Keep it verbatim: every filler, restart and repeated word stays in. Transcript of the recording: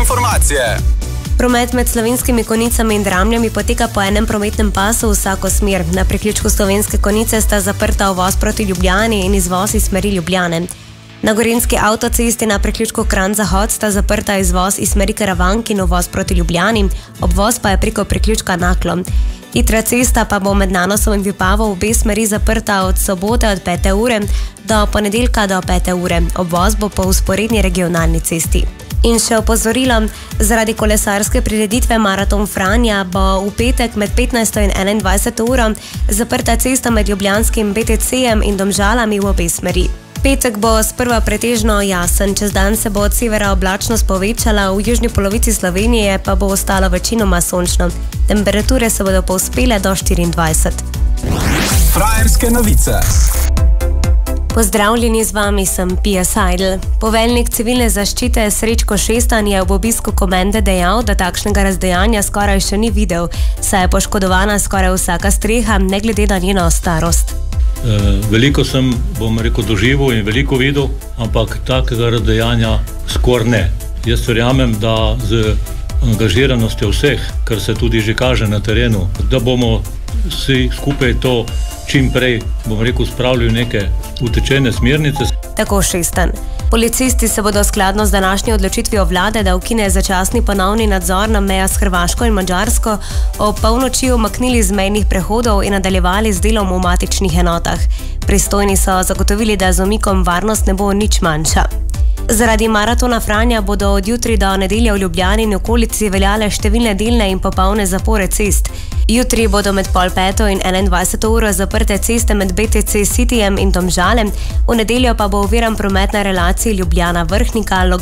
informacije. Promet med Slovenskimi Konjicami in Dramljami poteka po enem prometnem pasu v vsako smer. Na priključku Slovenske Konjice sta zaprta uvoz proti Ljubljani in izvoz iz smeri Ljubljane. Na Gorenjski avtocesti na priključku Kranj-Zahod sta zaprta izvoz iz smeri Karavank in uvoz proti Ljubljani, obvoz pa je preko priključka Naklo. Hitra cesta pa bo med Nanosom in Vipavo v obe smeri zaprta od sobote od pete ure do ponedeljka do pete ure. Obvoz bo po vzporedni regionalni cesti. In še opozorilo, zaradi kolesarske prireditve Maraton Franja bo v petek med petnajsto in enaindvajseto uro zaprta cesta med Ljubljanskim B T C-jem in Domžalami v obe smeri. Petek bo sprva pretežno jasen, čez dan se bo od severa oblačnost povečala, v južni polovici Slovenije pa bo ostalo večinoma sončno. Temperature se bodo povzpele do štiriindvajset. Frajerske novice. Pozdravljeni, z vami sem Pia Seidel. Poveljnik civilne zaščite Srečko Šestan je ob obisku komende dejal, da takšnega razdejanja skoraj še ni videl, saj je poškodovana skoraj vsaka streha, ne glede na njeno starost. Veliko sem, bom rekel, doživel in veliko videl, ampak takega razdejanja skoraj ne. Jaz verjamem, da z angažiranostjo vseh, kar se tudi že kaže na terenu, da bomo vsi skupaj to čim prej, bom rekel, spravljali neke utečene smernice. Tako Šestan. Policisti se bodo skladno z današnjo odločitvijo vlade, da ukine začasni ponovni nadzor na mejah s Hrvaško in Madžarsko, ob polnoči umaknili z mejnih prehodov in nadaljevali z delom v matičnih enotah. Pristojni so zagotovili, da z umikom varnost ne bo nič manjša. Zaradi Maratona Franja bodo od jutri do nedelje v Ljubljani in okolici veljale številne delne in popolne zapore cest. Jutri bodo med pol peto in enaindvajseto uro zaprte ceste med B T C Cityjem in Domžalem, v nedeljo pa bo oviran promet na relaciji Ljubljana-Vrhnika,